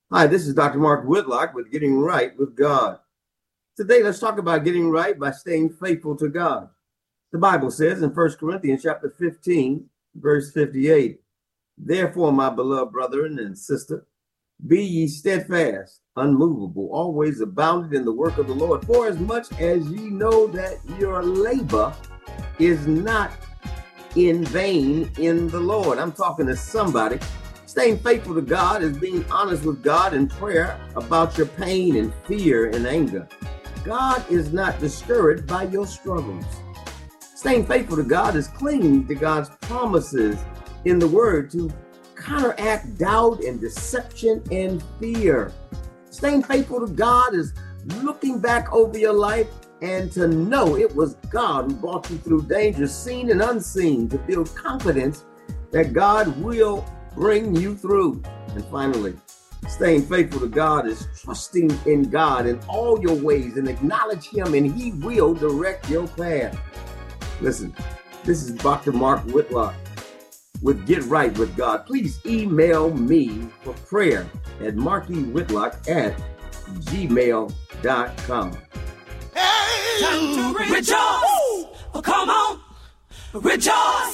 Hi, this is Dr. Mark Whitlock with Getting Right with God. Today, let's talk about getting right by staying faithful to God. The Bible says in 1 Corinthians chapter 15, verse 58, "Therefore, my beloved brethren and sister, be ye steadfast, unmovable, always abounding in the work of the Lord, for as much as ye know that your labor is not in vain in the Lord." I'm talking to somebody. Staying faithful to God is being honest with God in prayer about your pain and fear and anger. God is not discouraged by your struggles. Staying faithful to God is clinging to God's promises in the Word to counteract doubt and deception and fear. Staying faithful to God is looking back over your life and to know it was God who brought you through danger, seen and unseen, to build confidence that God will bring you through. And finally, staying faithful to God is trusting in God in all your ways and acknowledge Him, and He will direct your path. Listen, this is Dr. Mark Whitlock with Get Right with God. Please email me for prayer at markywhitlock@gmail.com. Hey, time to rejoice. Oh, come on, rejoice.